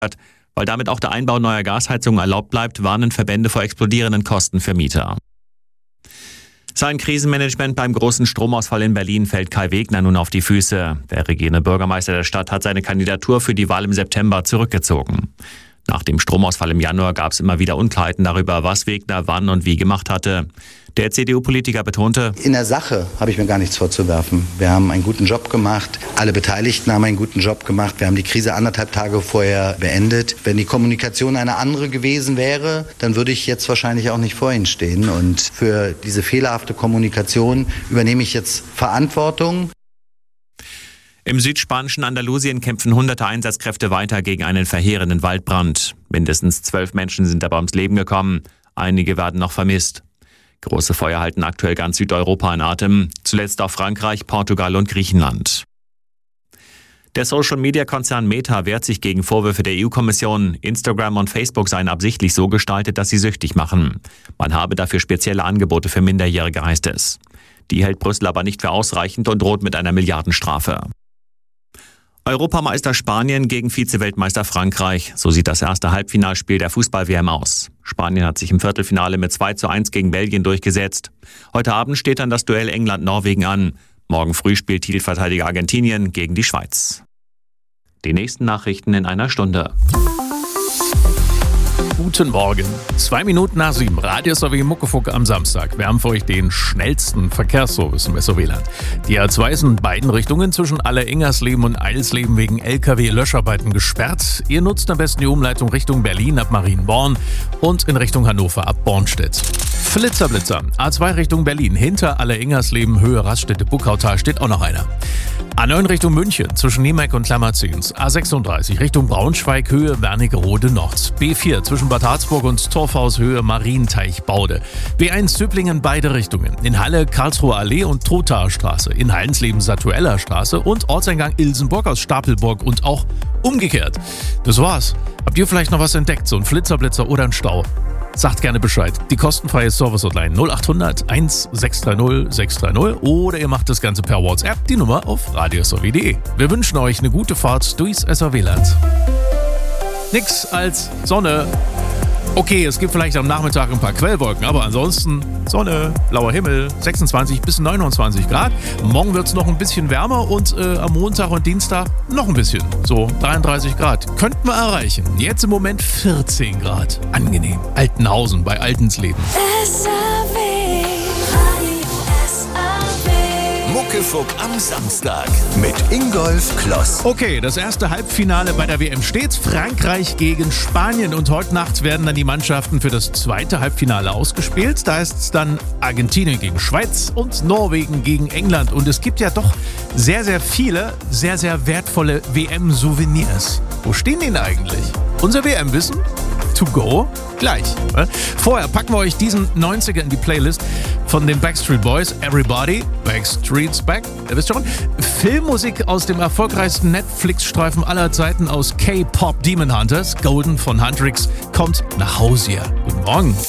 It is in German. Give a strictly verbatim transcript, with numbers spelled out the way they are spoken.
Weil damit auch der Einbau neuer Gasheizungen erlaubt bleibt, warnen Verbände vor explodierenden Kosten für Mieter. Sein Krisenmanagement beim großen Stromausfall in Berlin fällt Kai Wegner nun auf die Füße. Der regierende Bürgermeister der Stadt hat seine Kandidatur für die Wahl im September zurückgezogen. Nach dem Stromausfall im Januar gab es immer wieder Unklarheiten darüber, was Wegner wann und wie gemacht hatte. Der C D U-Politiker betonte: In der Sache habe ich mir gar nichts vorzuwerfen. Wir haben einen guten Job gemacht. Alle Beteiligten haben einen guten Job gemacht. Wir haben die Krise anderthalb Tage vorher beendet. Wenn die Kommunikation eine andere gewesen wäre, dann würde ich jetzt wahrscheinlich auch nicht vor Ihnen stehen. Und für diese fehlerhafte Kommunikation übernehme ich jetzt Verantwortung. Im südspanischen Andalusien kämpfen hunderte Einsatzkräfte weiter gegen einen verheerenden Waldbrand. Mindestens zwölf Menschen sind dabei ums Leben gekommen. Einige werden noch vermisst. Große Feuer halten aktuell ganz Südeuropa in Atem. Zuletzt auch Frankreich, Portugal und Griechenland. Der Social-Media-Konzern Meta wehrt sich gegen Vorwürfe der E U-Kommission. Instagram und Facebook seien absichtlich so gestaltet, dass sie süchtig machen. Man habe dafür spezielle Angebote für Minderjährige, heißt es. Die hält Brüssel aber nicht für ausreichend und droht mit einer Milliardenstrafe. Europameister Spanien gegen Vize-Weltmeister Frankreich. So sieht das erste Halbfinalspiel der Fußball-W M aus. Spanien hat sich im Viertelfinale mit zwei zu eins gegen Belgien durchgesetzt. Heute Abend steht dann das Duell England-Norwegen an. Morgen früh spielt Titelverteidiger Argentinien gegen die Schweiz. Die nächsten Nachrichten in einer Stunde. Guten Morgen. Zwei Minuten nach sieben. Radio S R W Muckefuck am Samstag. Wir haben für euch den schnellsten Verkehrsservice im S R W-Land. Die A zwei ist in beiden Richtungen zwischen Aller-Ingersleben und Eidelsleben wegen L K W-Löscharbeiten gesperrt. Ihr nutzt am besten die Umleitung Richtung Berlin ab Marienborn und in Richtung Hannover ab Bornstedt. Flitzer, Blitzer. A zwei Richtung Berlin. Hinter Aller-Ingersleben, Höhe Raststätte-Buckautal steht auch noch einer. A neun Richtung München, zwischen Niemeck und Klammerzins. A sechsunddreißig Richtung Braunschweig, Höhe Wernigerode Nord. B vier zwischen Bad Harzburg und Torfhaus, Höhe Marienteichbaude. B eins Zöblingen, beide Richtungen. In Halle Karlsruher Allee und Trothaer Straße. In Hallensleben Satueller Straße und Ortseingang Ilsenburg aus Stapelburg und auch umgekehrt. Das war's. Habt ihr vielleicht noch was entdeckt? So ein Flitzerblitzer oder ein Stau? Sagt gerne Bescheid. Die kostenfreie Service-Hotline null acht hundert eins sechs drei null sechs drei null oder ihr macht das Ganze per WhatsApp, die Nummer auf radio s r w punkt d e. Wir wünschen euch eine gute Fahrt durchs S R W-Land. Nix als Sonne. Okay, es gibt vielleicht am Nachmittag ein paar Quellwolken, aber ansonsten Sonne, blauer Himmel, sechsundzwanzig bis neunundzwanzig Grad. Morgen wird es noch ein bisschen wärmer und äh, am Montag und Dienstag noch ein bisschen, so dreiunddreißig Grad. Könnten wir erreichen. Jetzt im Moment vierzehn Grad. Angenehm. Altenhausen bei Altensleben. S R W, Radio S R W. Muckefuck am Samstag mit Ingolf Kloss. Okay, das erste Halbfinale bei der W M steht. Frankreich gegen Spanien. Und heute Nacht werden dann die Mannschaften für das zweite Halbfinale ausgespielt. Da ist es dann Argentinien gegen Schweiz und Norwegen gegen England. Und es gibt ja doch sehr, sehr viele, sehr, sehr wertvolle W M-Souvenirs. Wo stehen die denn eigentlich? Unser W M-Wissen? To go? Gleich. Vorher packen wir euch diesen neunziger in die Playlist von den Backstreet Boys. Everybody, Backstreet's Back. Ihr wisst schon. Filmmusik aus dem erfolgreichsten Netflix-Streifen aller Zeiten aus K-Pop Demon Hunters. Golden von Huntrix kommt nach Hause hier. Guten Morgen.